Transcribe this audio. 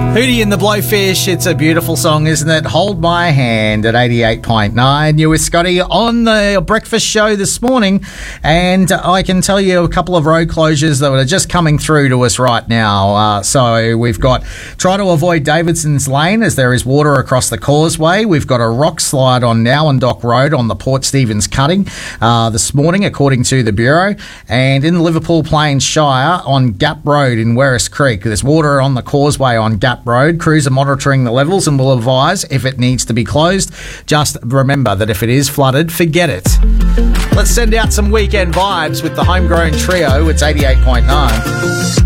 Hootie and the Blowfish, it's a beautiful song, isn't it? Hold My Hand at 88.9. You're with Scotty on the breakfast show this morning, and I can tell you a couple of road closures that are just coming through to us right now. So we've got try to avoid Davidson's Lane as there is water across the causeway. We've got a rock slide on Nowandock Road on the Port Stephens cutting this morning, according to the Bureau. And in Liverpool Plains Shire on Gap Road in Werris Creek, there's water on the causeway on Gap Road. Crews are monitoring the levels and will advise if it needs to be closed. Just remember that if it is flooded, forget it. Let's send out some weekend vibes with the Homegrown Trio. It's 88.9.